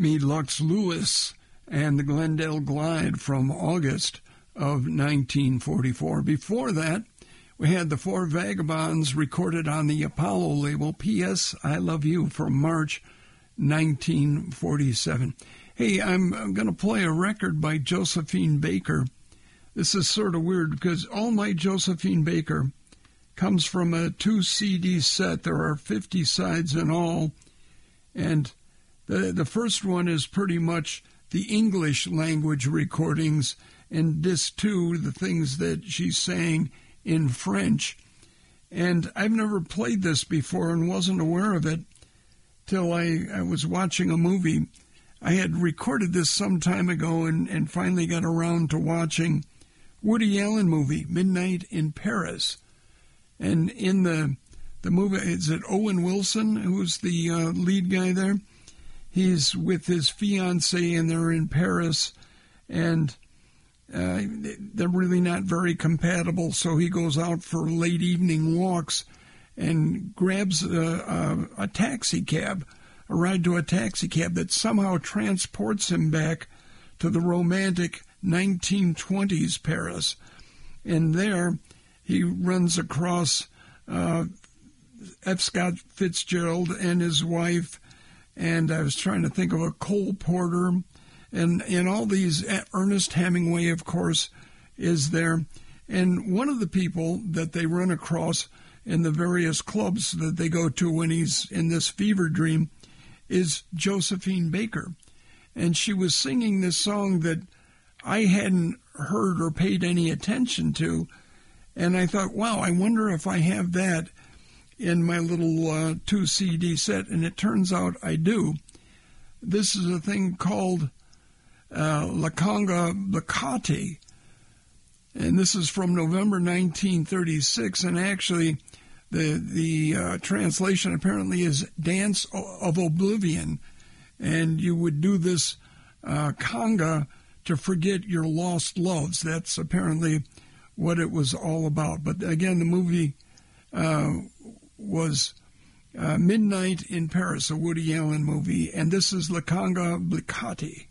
me Lux Lewis and the Glendale Glide from August of 1944. Before that, we had the Four Vagabonds recorded on the Apollo label, P.S. I Love You, from March 1947. Hey, I'm going to play a record by Josephine Baker. This is sort of weird because all my Josephine Baker comes from a 2-CD set. There are 50 sides in all. And the first one is pretty much the English language recordings, and disc 2, the things that she's saying in French. And I've never played this before and wasn't aware of it till I was watching a movie. I had recorded this some time ago and finally got around to watching Woody Allen movie, Midnight in Paris. And in the movie, is it Owen Wilson who's the lead guy there? He's with his fiancée and they're in Paris, and they're really not very compatible, so he goes out for late evening walks and grabs a taxi cab, a ride to a taxi cab that somehow transports him back to the romantic 1920s Paris. And there he runs across F. Scott Fitzgerald and his wife, and I was trying to think of a Cole Porter, and all these. Ernest Hemingway, of course, is there. And one of the people that they run across in the various clubs that they go to when he's in this fever dream is Josephine Baker. And she was singing this song that I hadn't heard or paid any attention to. And I thought, wow, I wonder if I have that in my little 2-CD set. And it turns out I do. This is a thing called La Conga Blicati. And this is from November 1936. And actually, the translation apparently is Dance of Oblivion. And you would do this conga to forget your lost loves. That's apparently what it was all about. But again, the movie was Midnight in Paris, a Woody Allen movie, and this is La Conga Blicati.